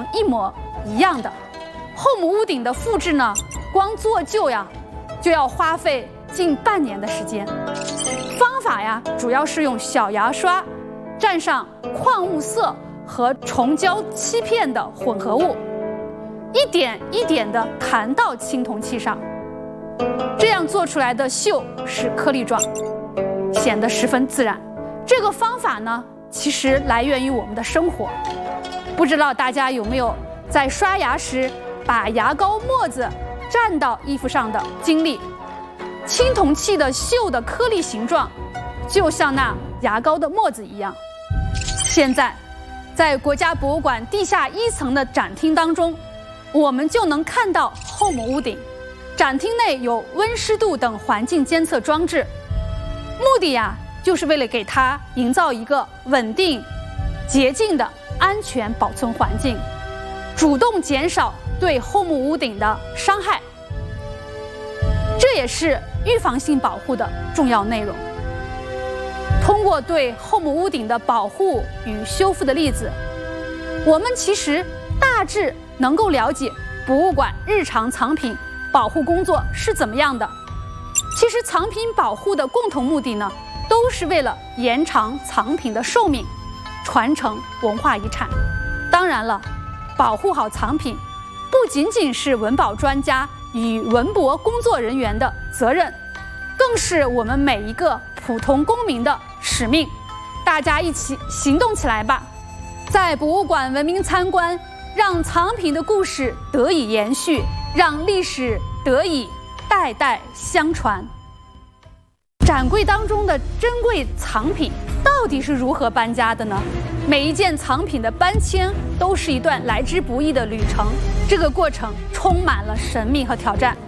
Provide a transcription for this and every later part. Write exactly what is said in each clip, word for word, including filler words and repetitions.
一模一样的。后母屋顶的复制呢，光做旧呀，就要花费近半年的时间。方法呀，主要是用小牙刷蘸上矿物色和虫胶漆片的混合物，一点一点地弹到青铜器上，这样做出来的锈是颗粒状，显得十分自然。这个方法呢，其实来源于我们的生活。不知道大家有没有在刷牙时把牙膏沫子蘸到衣服上的经历？青铜器的锈的颗粒形状，就像那牙膏的沫子一样。现在，在国家博物馆地下一层的展厅当中，我们就能看到后母屋顶。展厅内有温湿度等环境监测装置，目的呀，就是为了给它营造一个稳定、洁净的安全保存环境，主动减少对后母屋顶的伤害。这也是预防性保护的重要内容。通过对后母屋顶的保护与修复的例子，我们其实大致能够了解博物馆日常藏品保护工作是怎么样的。其实藏品保护的共同目的呢，都是为了延长藏品的寿命，传承文化遗产。当然了，保护好藏品不仅仅是文保专家与文博工作人员的责任，更是我们每一个普通公民的使命。大家一起行动起来吧！在博物馆文明参观，让藏品的故事得以延续，让历史得以代代相传。展柜当中的珍贵藏品到底是如何搬家的呢？每一件藏品的搬迁都是一段来之不易的旅程，这个过程充满了神秘和挑战。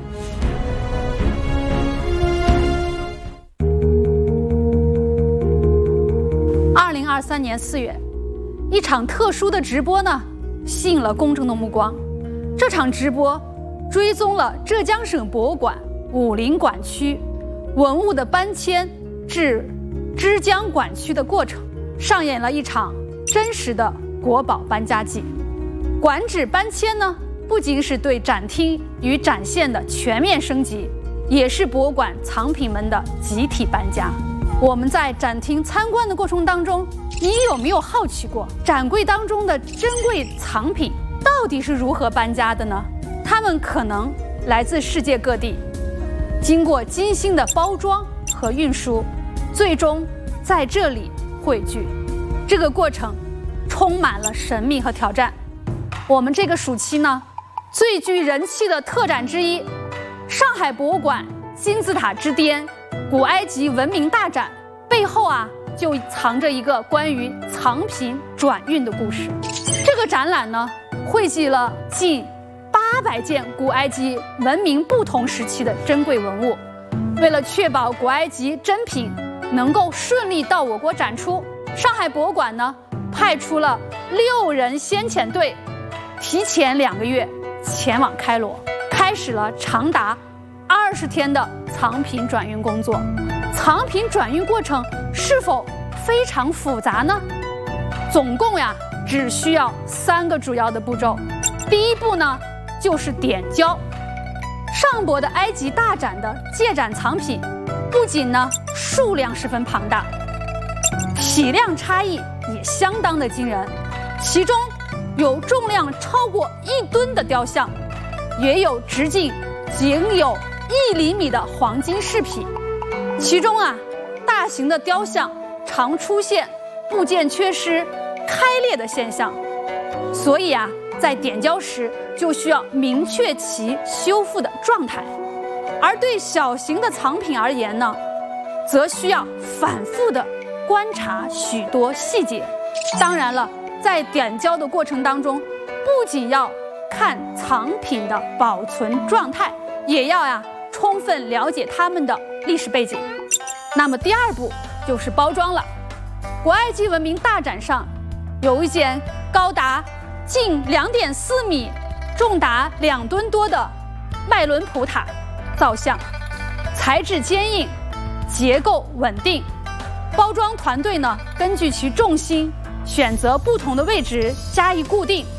二零二三年四月，一场特殊的直播呢，吸引了公众的目光。这场直播追踪了浙江省博物馆武陵馆区文物的搬迁至枝江馆区的过程，上演了一场真实的国宝搬家记。馆址搬迁呢，不仅是对展厅与展现的全面升级，也是博物馆藏品们的集体搬家。我们在展厅参观的过程当中，你有没有好奇过，展柜当中的珍贵藏品到底是如何搬家的呢？它们可能来自世界各地，经过精心的包装和运输，最终在这里汇聚。这个过程充满了神秘和挑战。我们这个暑期呢，最具人气的特展之一，上海博物馆金字塔之巅古埃及文明大展，背后啊就藏着一个关于藏品转运的故事。这个展览呢，汇集了近八百件古埃及文明不同时期的珍贵文物。为了确保古埃及珍品能够顺利到我国展出，上海博物馆呢派出了六人先遣队，提前两个月前往开罗，开始了长达二十天的藏品转运工作。藏品转运过程是否非常复杂呢？总共呀只需要三个主要的步骤。第一步呢就是点交。上博的埃及大展的借展藏品不仅呢数量十分庞大，体量差异也相当的惊人，其中有重量超过一吨的雕像，也有直径仅有一厘米的黄金饰品。其中啊，大型的雕像常出现部件缺失、开裂的现象，所以啊，在点交时就需要明确其修复的状态。而对小型的藏品而言呢，则需要反复的观察许多细节。当然了，在点交的过程当中，不仅要看藏品的保存状态，也要呀充分了解它们的历史背景。那么第二步就是包装了。古埃及文明大展上有一件高达近两点四米、重达两吨多的麦伦普塔造像，材质坚硬，结构稳定。包装团队呢，根据其重心选择不同的位置加以固定，